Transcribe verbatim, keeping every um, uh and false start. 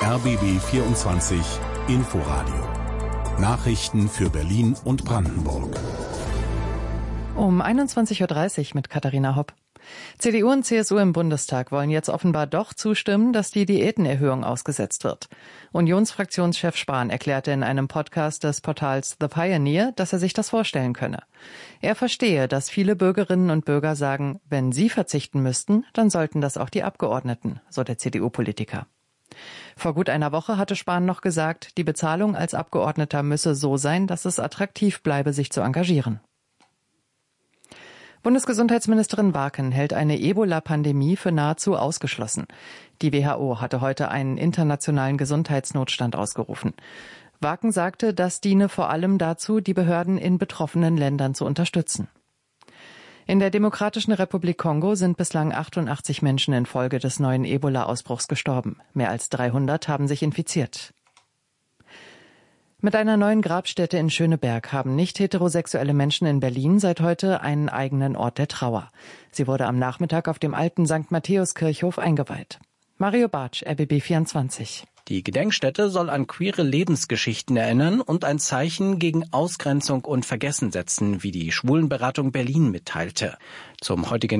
R B B vierundzwanzig Inforadio. Nachrichten für Berlin und Brandenburg. Um einundzwanzig Uhr dreißig mit Katharina Hopp. C D U und C S U im Bundestag wollen jetzt offenbar doch zustimmen, dass die Diätenerhöhung ausgesetzt wird. Unionsfraktionschef Spahn erklärte in einem Podcast des Portals The Pioneer, dass er sich das vorstellen könne. Er verstehe, dass viele Bürgerinnen und Bürger sagen, wenn sie verzichten müssten, dann sollten das auch die Abgeordneten, so der C D U-Politiker. Vor gut einer Woche hatte Spahn noch gesagt, die Bezahlung als Abgeordneter müsse so sein, dass es attraktiv bleibe, sich zu engagieren. Bundesgesundheitsministerin Warken hält eine Ebola-Pandemie für nahezu ausgeschlossen. Die W H O hatte heute einen internationalen Gesundheitsnotstand ausgerufen. Warken sagte, das diene vor allem dazu, die Behörden in betroffenen Ländern zu unterstützen. In der Demokratischen Republik Kongo sind bislang achtundachtzig Menschen infolge des neuen Ebola-Ausbruchs gestorben. Mehr als dreihundert haben sich infiziert. Mit einer neuen Grabstätte in Schöneberg haben nicht heterosexuelle Menschen in Berlin seit heute einen eigenen Ort der Trauer. Sie wurde am Nachmittag auf dem alten Sankt Matthäus-Kirchhof eingeweiht. Mario Bartsch, R B B vierundzwanzig. Die Gedenkstätte soll an queere Lebensgeschichten erinnern und ein Zeichen gegen Ausgrenzung und Vergessen setzen, wie die Schwulenberatung Berlin mitteilte. Zum heutigen